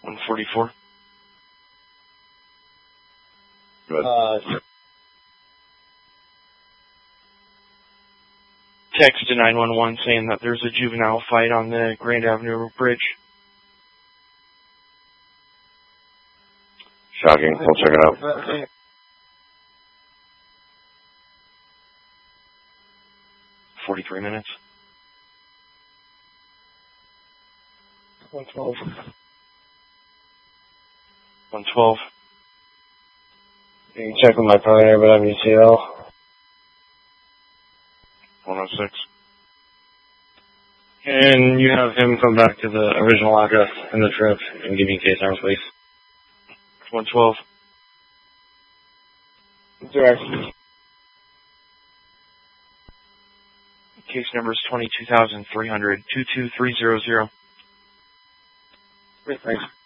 144. Text to 911 saying that there's a juvenile fight on the Grand Avenue Bridge. Shocking. We'll check it out. 43 minutes. 112. 112. You can check with my partner, but I'm UCL. 106. And you have him come back to the original address and the trip and give me case numbers, please. 112. Direct. Case number is 22,300 22300. Great, thanks.